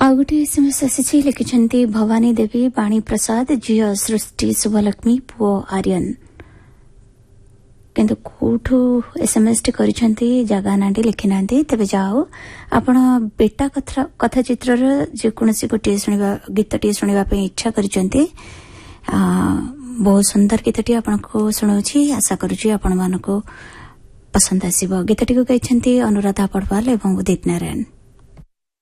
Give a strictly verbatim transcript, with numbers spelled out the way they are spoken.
ଆଉ ଗୋଟେ ଏସଏମଏସ୍ ଆସିଛି ଲେଖିଛନ୍ତି ଭବାନୀ ଦେବୀ ବାଣୀ ପ୍ରସାଦ ଝିଅ ସୃଷ୍ଟି ଶୁଭଲକ୍ଷ୍ମୀ ପୁଅ ଆର୍ୟନ କିନ୍ତୁ କୋଉଠୁ ଏସଏମଏସ୍ ଟି କରିଛନ୍ତି ଜାଗା ନାଁଟି ଲେଖିନାହାନ୍ତି ତେବେ ଯାଉ ଆପଣ ବେଟା କଥା ଚିତ୍ରର ଯେକୌଣସି ଗୋଟିଏ ଶୁଣିବା ଗୀତଟିଏ ଶୁଣିବା ପାଇଁ ଇଚ୍ଛା କରିଛନ୍ତି ବହୁତ ସୁନ୍ଦର ଗୀତଟି ଆପଣଙ୍କୁ ଶୁଣାଉଛି ଆଶା କରୁଛି ଆପଣମାନଙ୍କୁ ପସନ୍ଦ ଆସିବ ଗୀତଟିକୁ ଗାଇଛନ୍ତି ଅନୁରାଧା ପଡ଼ୱାଲ ଏବଂ ଉଦିତ ନାରାୟଣ।